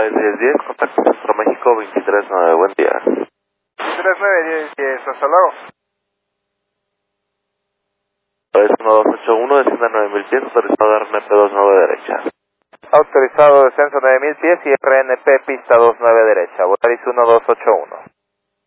Flight 1010, contacto Centro México 239, buen día. 239, hasta luego. Es 1281, descienda 9000 pies, autorizado a RNP 29 derecha. Autorizado descenso 9000 pies y RNP pista 29 derecha, Volaris 1281.